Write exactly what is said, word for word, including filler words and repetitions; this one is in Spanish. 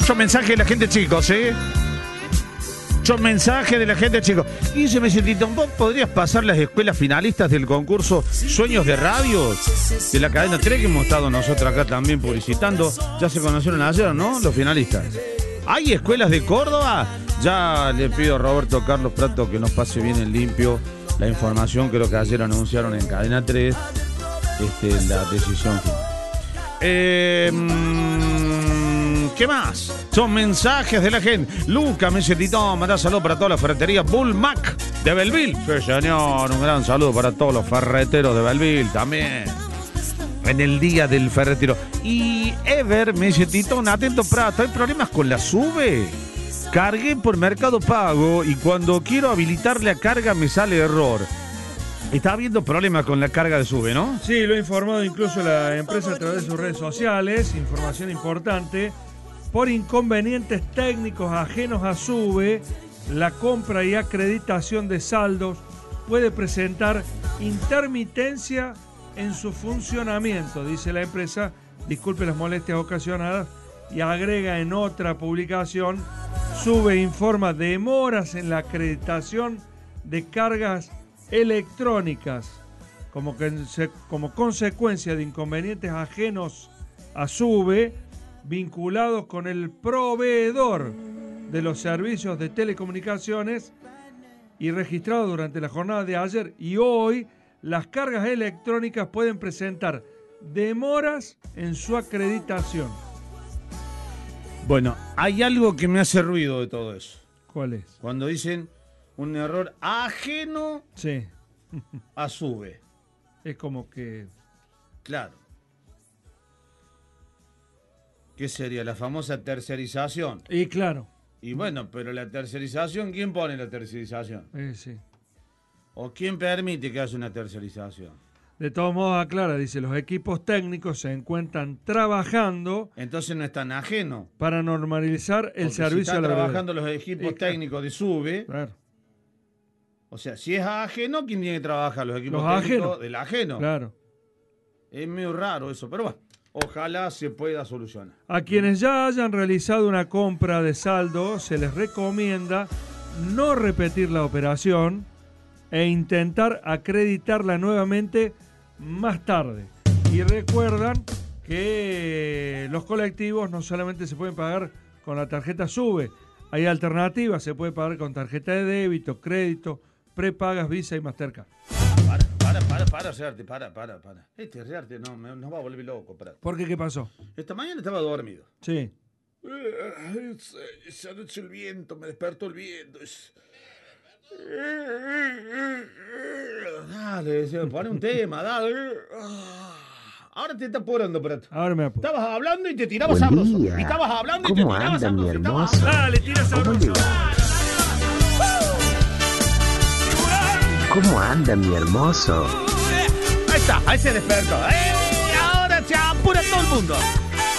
Muchos mensajes de la gente, chicos, ¿eh? Muchos mensajes de la gente, chicos. Y se me dice, Tito, ¿vos podrías pasar las escuelas finalistas del concurso Sueños de Radio de la cadena tres que hemos estado nosotros acá también publicitando? Ya se conocieron ayer, ¿no? Los finalistas. ¿Hay escuelas de Córdoba? Ya le pido a Roberto Carlos Prato que nos pase bien en limpio la información. Creo que ayer anunciaron en cadena tres este, la decisión final. Eh, ¿Qué más? Son mensajes de la gente. Luca me dice, Tito, mandá saludos para toda la ferretería Bull Mac de Belleville. Sí, señor, un gran saludo para todos los ferreteros de Belleville también. En el día del ferretero. Y Ever me dice, Tito, atento, Prato, ¿hay problemas con la SUBE? Cargué por Mercado Pago y cuando quiero habilitar la carga me sale error. Está habiendo problemas con la carga de SUBE, ¿no? Sí, lo ha informado incluso la empresa a través de sus redes sociales. Información importante. Por inconvenientes técnicos ajenos a SUBE, la compra y acreditación de saldos puede presentar intermitencia en su funcionamiento, dice la empresa. Disculpe las molestias ocasionadas. Y agrega en otra publicación, SUBE informa demoras en la acreditación de cargas electrónicas como, que, como consecuencia de inconvenientes ajenos a SUBE vinculados con el proveedor de los servicios de telecomunicaciones y registrado durante la jornada de ayer y hoy. Las cargas electrónicas pueden presentar demoras en su acreditación. Bueno, hay algo que me hace ruido de todo eso. ¿Cuál es? Cuando dicen un error ajeno sí. a SUBE. Es como que... Claro. ¿Qué sería? La famosa tercerización. Y claro. Y bueno, pero la tercerización, ¿quién pone la tercerización? Eh, sí. ¿O quién permite que haya una tercerización? De todos modos, aclara, dice, los equipos técnicos se encuentran trabajando... Entonces no es tan ajeno. Para normalizar el Porque servicio si están a la trabajando los equipos y, técnicos de SUBE. Claro. O sea, si es ajeno, ¿quién tiene que trabajar? Los equipos los técnicos ajenos. del ajeno. Claro. Es medio raro eso, pero bueno, ojalá se pueda solucionar. A quienes ya hayan realizado una compra de saldo, se les recomienda no repetir la operación e intentar acreditarla nuevamente más tarde. Y recuerdan que los colectivos no solamente se pueden pagar con la tarjeta SUBE, hay alternativas, se puede pagar con tarjeta de débito, crédito, prepagas, Visa y Mastercard. Para, para, para, para, Rearte, para, para, para. Este Rearte no, me, nos va a volver loco. Para. ¿Por qué? ¿Qué pasó? Esta mañana estaba dormido. Sí. Esa noche el viento, me despertó el viento. Dale, decía, pone un tema, dale. Ahora te está apurando, Prato. Ahora me apuro. Estabas hablando y te tirabas sabroso. Y estabas hablando y te tirabas sabroso. ¿Cómo anda, mi hermoso? Dale, tira sabroso. ¿Cómo anda, mi hermoso? Ahí está, ahí se despertó. ¡Eh! Ahora se apura todo el mundo.